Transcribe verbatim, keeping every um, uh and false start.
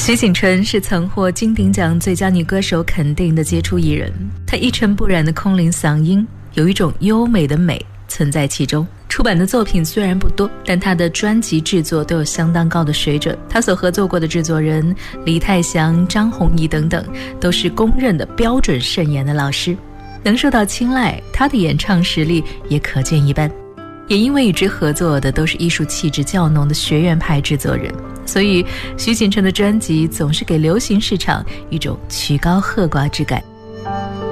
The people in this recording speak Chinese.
徐锦纯是曾获金鼎奖最佳女歌手肯定的杰出艺人，她一尘不染的空灵嗓音有一种优美的美存在其中。出版的作品虽然不多，但她的专辑制作都有相当高的水准。她所合作过的制作人李泰祥、张弘毅等等，都是公认的标准慎言的老师，能受到青睐，她的演唱实力也可见一斑。也因为与之合作的都是艺术气质较浓的学院派制作人，所以徐锦纯的专辑总是给流行市场一种曲高和寡之感。